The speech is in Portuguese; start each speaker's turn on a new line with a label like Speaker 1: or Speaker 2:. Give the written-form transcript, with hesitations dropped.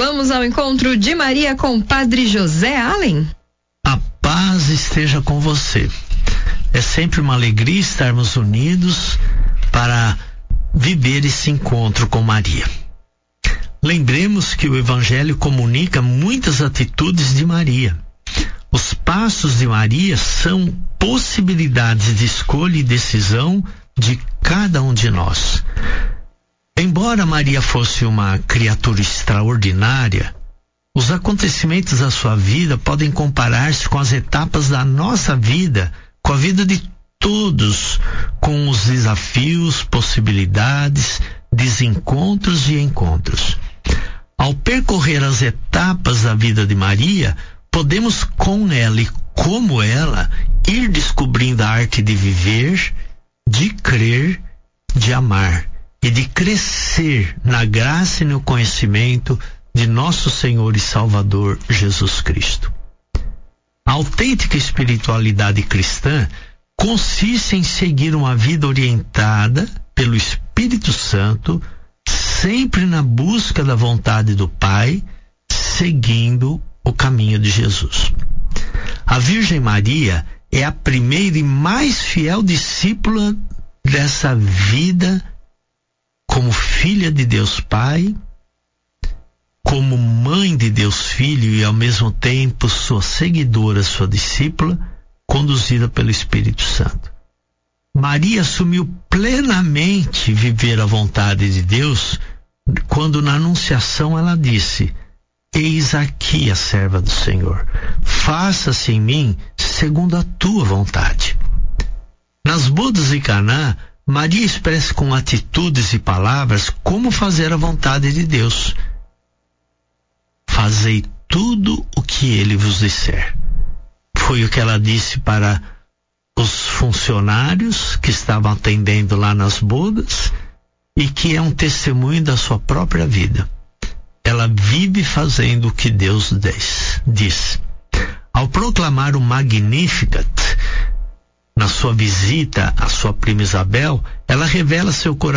Speaker 1: Vamos ao encontro de Maria com o Padre José Allen.
Speaker 2: A paz esteja com você. É sempre uma alegria estarmos unidos para viver esse encontro com Maria. Lembremos que o Evangelho comunica muitas atitudes de Maria. Os passos de Maria são possibilidades de escolha e decisão de cada um de nós. Embora Maria fosse uma criatura extraordinária, os acontecimentos da sua vida podem comparar-se com as etapas da nossa vida, com a vida de todos, com os desafios, possibilidades, desencontros e encontros. Ao percorrer as etapas da vida de Maria, podemos com ela e como ela ir descobrindo a arte de viver, de crer, de amar e de crescer na graça e no conhecimento de nosso Senhor e Salvador Jesus Cristo. A autêntica espiritualidade cristã consiste em seguir uma vida orientada pelo Espírito Santo, sempre na busca da vontade do Pai, seguindo o caminho de Jesus. A Virgem Maria é a primeira e mais fiel discípula dessa vida como filha de Deus Pai, como mãe de Deus Filho e ao mesmo tempo sua seguidora, sua discípula, conduzida pelo Espírito Santo. Maria assumiu plenamente viver a vontade de Deus quando na Anunciação ela disse: eis aqui a serva do Senhor, faça-se em mim segundo a tua vontade. Nas bodas de Caná, Maria expressa com atitudes e palavras como fazer a vontade de Deus. Fazei tudo o que ele vos disser. Foi o que ela disse para os funcionários que estavam atendendo lá nas bodas e que é um testemunho da sua própria vida. Ela vive fazendo o que Deus diz. Ao proclamar o Magnificat na sua visita à sua prima Isabel, ela revela seu coração